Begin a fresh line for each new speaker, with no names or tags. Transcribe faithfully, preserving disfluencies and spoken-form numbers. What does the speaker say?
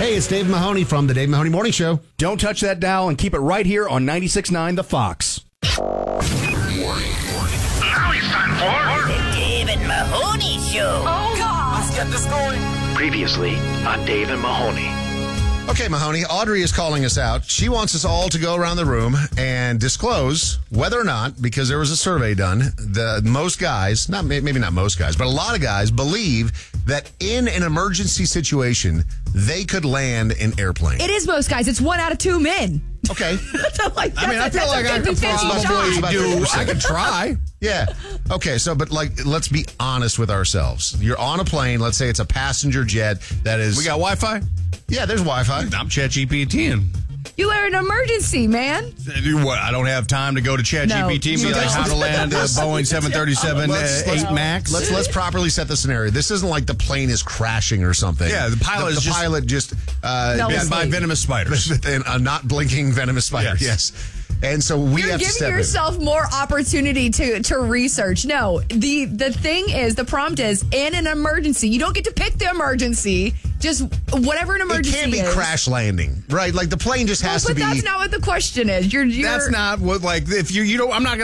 Hey, it's Dave Mahoney from the Dave Mahoney Morning Show.
Don't touch that dial and keep it right here on ninety-six point nine The Fox.
Now it's time for
The Dave and Mahoney Show.
Oh, God. Let's get this going.
Previously on Dave and Mahoney.
Okay, Mahoney, Audrey is calling us out. She wants us all to go around the room and disclose whether or not, because there was a survey done, the most guys, not maybe not most guys, but a lot of guys believe that in an emergency situation, they could land an airplane.
It is most guys. It's one out of two men.
Okay.
So, like,
I mean, I
that's
feel
a-
like I
that's a
could
fifty-fifty
probably
shot.
do, I could try.
Yeah. Okay. So, but like, let's be honest with ourselves. You're on a plane. Let's say it's a passenger jet that is.
We got Wi-Fi?
Yeah, there's Wi-Fi.
I'm ChatGPTing.
You are an emergency, man.
What? I don't have time to go to ChatGPT
No.
and be
So
like,
let's-
how to land a Boeing seven thirty-seven
Let's-
uh,
let's-
eight Max.
Let's let's properly set the scenario. This isn't like the plane is crashing or something.
Yeah, the pilot
the,
is
the
just-
pilot just uh,
No,
Bitten
it's
by
like-
venomous spiders.
and a not blinking venomous spider.
Yes.
Yes. And so we
You're
have to
giving
step
yourself more opportunity to, to research. No, the the thing is, the prompt is in an emergency. You don't get to pick the emergency. Just whatever an
in. It
emergency
can't be
is.
crash landing, right? Like the plane just
Well,
has
but
to be.
that's not what the question is. You're, you're
That's not what, like, if you, you know, I'm not going to